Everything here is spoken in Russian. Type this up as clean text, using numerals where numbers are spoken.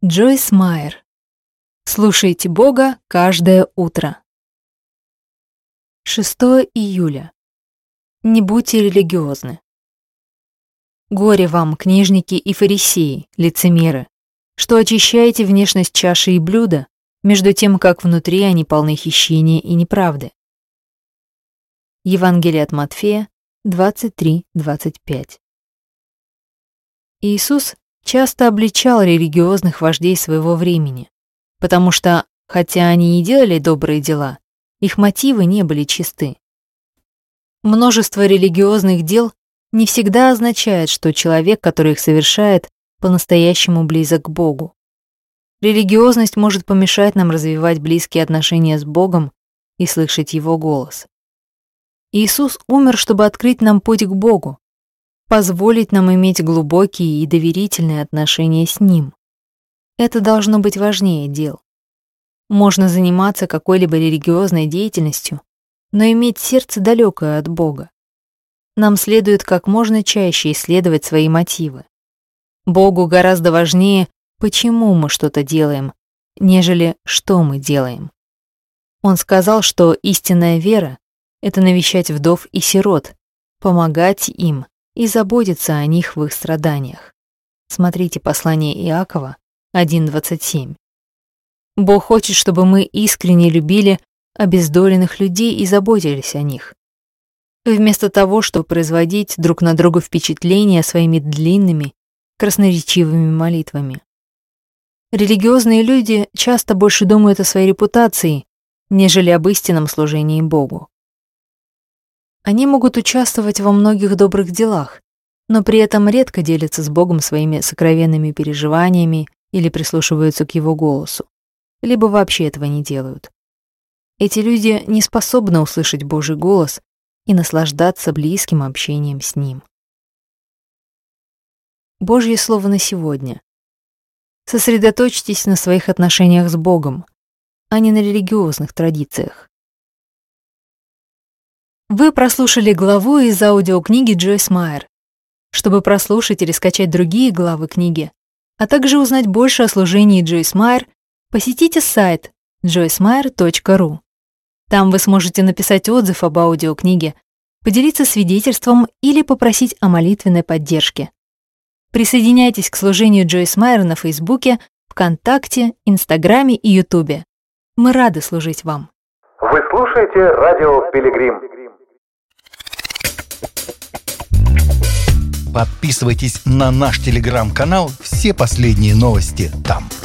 Джойс Майер. Слушайте Бога каждое утро. 6 июля. Не будьте религиозны. Горе вам, книжники и фарисеи, лицемеры, что очищаете внешность чаши и блюда, между тем, как внутри они полны хищения и неправды. Евангелие от Матфея 23:25. Иисус часто обличал религиозных вождей своего времени, потому что, хотя они и делали добрые дела, их мотивы не были чисты. Множество религиозных дел не всегда означает, что человек, который их совершает, по-настоящему близок к Богу. Религиозность может помешать нам развивать близкие отношения с Богом и слышать Его голос. Иисус умер, чтобы открыть нам путь к Богу, позволить нам иметь глубокие и доверительные отношения с Ним. Это должно быть важнее дел. Можно заниматься какой-либо религиозной деятельностью, но иметь сердце далекое от Бога. Нам следует как можно чаще исследовать свои мотивы. Богу гораздо важнее, почему мы что-то делаем, нежели что мы делаем. Он сказал, что истинная вера — это навещать вдов и сирот, помогать им и заботиться о них в их страданиях. Смотрите послание Иакова 1:27. Бог хочет, чтобы мы искренне любили обездоленных людей и заботились о них, вместо того, чтобы производить друг на друга впечатления своими длинными, красноречивыми молитвами. Религиозные люди часто больше думают о своей репутации, нежели об истинном служении Богу. Они могут участвовать во многих добрых делах, но при этом редко делятся с Богом своими сокровенными переживаниями или прислушиваются к Его голосу, либо вообще этого не делают. Эти люди не способны услышать Божий голос и наслаждаться близким общением с Ним. Божье слово на сегодня. Сосредоточьтесь на своих отношениях с Богом, а не на религиозных традициях. Вы прослушали главу из аудиокниги Джойс Майер. Чтобы прослушать или скачать другие главы книги, а также узнать больше о служении Джойс Майер, посетите сайт joycemeyer.ru. Там вы сможете написать отзыв об аудиокниге, поделиться свидетельством или попросить о молитвенной поддержке. Присоединяйтесь к служению Джойс Майер на Фейсбуке, ВКонтакте, Инстаграме и Ютубе. Мы рады служить вам. Вы слушаете радио Пилигрим. Подписывайтесь на наш телеграм-канал, все последние новости там.